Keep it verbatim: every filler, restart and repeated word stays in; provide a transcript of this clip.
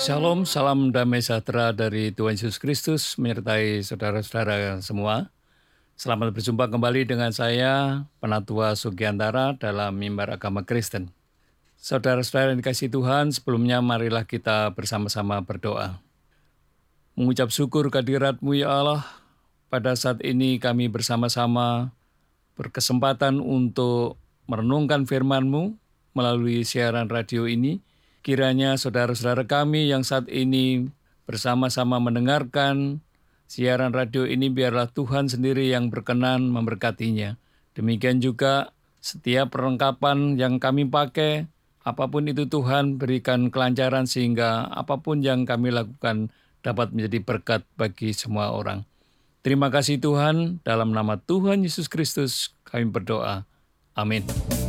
Shalom, salam damai sejahtera dari Tuhan Yesus Kristus menyertai saudara-saudara semua. Selamat berjumpa kembali dengan saya, Penatua Sugiantara dalam Mimbar Agama Kristen. Saudara-saudara yang dikasihi Tuhan, sebelumnya marilah kita bersama-sama berdoa. Mengucap syukur kehadirat-Mu ya Allah, pada saat ini kami bersama-sama berkesempatan untuk merenungkan firman-Mu melalui siaran radio ini. Kiranya saudara-saudara kami yang saat ini bersama-sama mendengarkan siaran radio ini, biarlah Tuhan sendiri yang berkenan memberkatinya. Demikian juga setiap perlengkapan yang kami pakai, apapun itu Tuhan berikan kelancaran sehingga apapun yang kami lakukan dapat menjadi berkat bagi semua orang. Terima kasih Tuhan, dalam nama Tuhan Yesus Kristus kami berdoa. Amin.